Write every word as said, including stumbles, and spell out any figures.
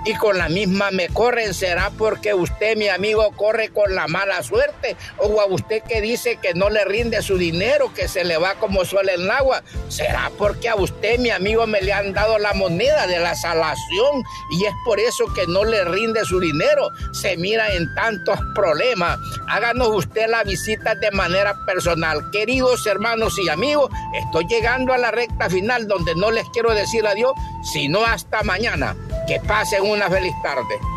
y con la misma me corren. ¿Será porque usted, mi amigo, corre con la mala suerte? ¿O a usted que dice que no le rinde su dinero, que se le va como sol en el agua? ¿Será porque a usted, mi amigo, me le han dado la moneda de la salación y es por eso que no le rinde su dinero? Se mira en tantos problemas. Háganos usted la visita de manera personal. Queridos hermanos y amigos, estoy llegando a la recta final donde no les quiero decir adiós, sino hasta mañana. Que pasen una feliz tarde.